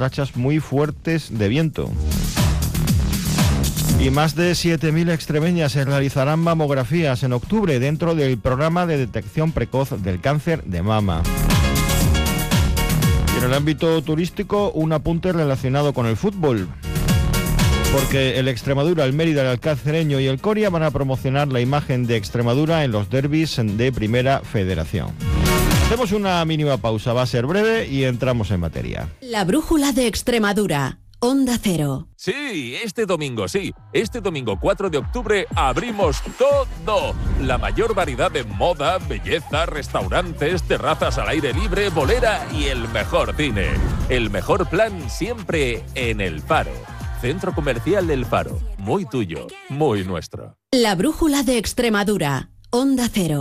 rachas muy fuertes de viento. Y más de 7.000 extremeñas se realizarán mamografías en octubre dentro del programa de detección precoz del cáncer de mama. Y en el ámbito turístico, un apunte relacionado con el fútbol, porque el Extremadura, el Mérida, el Alcacereño y el Coria van a promocionar la imagen de Extremadura en los derbis de Primera Federación. Hacemos una mínima pausa, va a ser breve y entramos en materia. La brújula de Extremadura. Onda Cero. Sí, este domingo 4 de octubre abrimos todo. La mayor variedad de moda, belleza, restaurantes, terrazas al aire libre, bolera y el mejor cine. El mejor plan siempre en El Faro. Centro Comercial El Faro. Muy tuyo, muy nuestro. La brújula de Extremadura. Onda Cero.